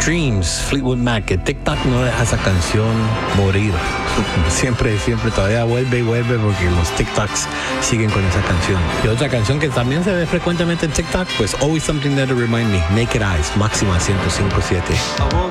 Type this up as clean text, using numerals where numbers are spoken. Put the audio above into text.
Dreams, Fleetwood Mac, que TikTok no deja esa canción morir. Siempre todavía vuelve y vuelve porque los TikToks siguen con esa canción. Y otra canción que también se ve frecuentemente en TikTok, pues Always Something There to Remind Me, Naked Eyes, Máxima 105.7.